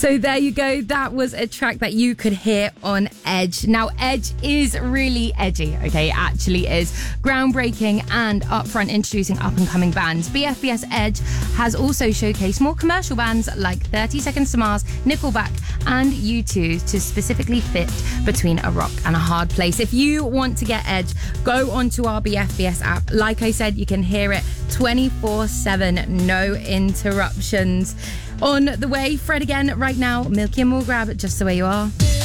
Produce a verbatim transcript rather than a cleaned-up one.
So there you go. That was a track that you could hear on Edge. Now, Edge is really edgy, okay? It actually is groundbreaking and upfront, introducing up-and-coming bands. B F B S Edge has also showcased more commercial bands like thirty Seconds to Mars, Nickelback, and U two to specifically fit between a rock and a hard place. If you want to get Edge, go onto our B F B S app. Like I said, you can hear it twenty-four seven, no interruptions. On the way, Fred again right now, Milky and More Grab, Just the Way You Are.